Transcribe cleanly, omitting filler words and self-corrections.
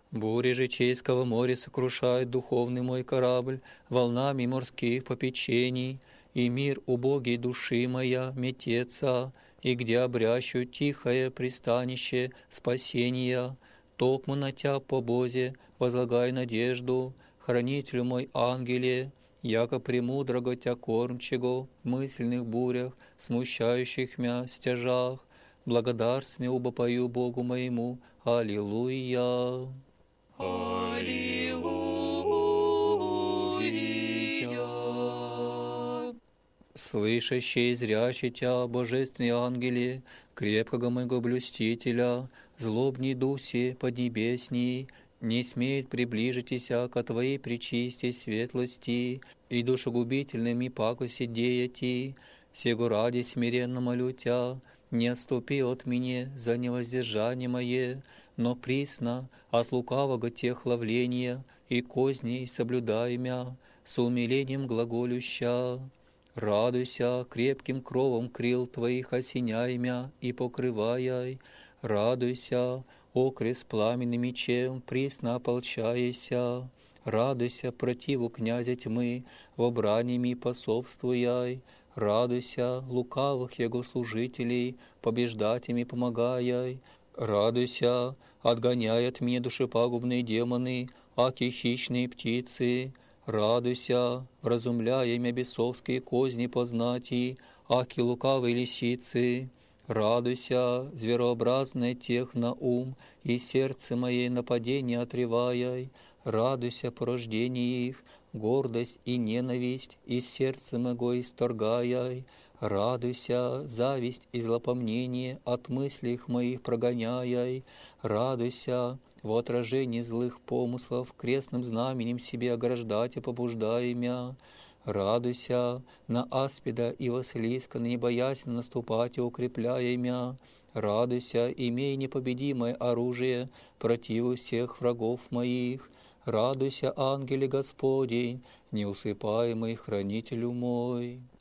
Бури житейского моря сокрушает духовный мой корабль волнами морских попечений, и мир убогий души моя метется, и где обрящу тихое пристанище спасения, токмо на тя по Бозе возлагай надежду, хранителю мой ангеле, яко премудрого тя кормчего в мысленных бурях, смущающих мя стяжах, благодарственно убопою Богу моему, аллилуйя. Аллилуйя. Слышащий и зрящий тя, божественный ангеле, крепкого моего блюстителя, злобней дуси поднебесней, не смеет приближитеся ко Твоей пречистой светлости и душегубительными пакоси деяти, сего ради смиренно молю Тя, не отступи от меня за невоздержание мое, но присно от лукавого тех ловления и козней соблюдай мя, с умилением глаголюща. Радуйся крепким кровом крил Твоих осеняй мя и покрывай, радуйся, окрест пламенным мечем присно ополчайся, радуйся противу князя тьмы, в брани ми пособствуяй, радуйся лукавых его служителей, побеждать ими помогай, радуйся, отгоняй от меня душепагубные демоны, аки хищные птицы, радуйся, вразумляя мя бесовские козни познати, аки лукавые лисицы, радуйся, зверообразное тех на ум, и сердце моей нападение отреваяй, радуйся порождение их, гордость и ненависть из сердца моего исторгаяй, радуйся, зависть и злопомнение от мыслей их моих прогоняй, радуйся, в отражении злых помыслов крестным знаменем себе ограждать и побуждай мя, радуйся, на аспида и Василиска не боясь наступать и укрепляя мя, радуйся, имей непобедимое оружие противу всех врагов моих, радуйся, ангеле Господень, неусыпаемый хранителю мой.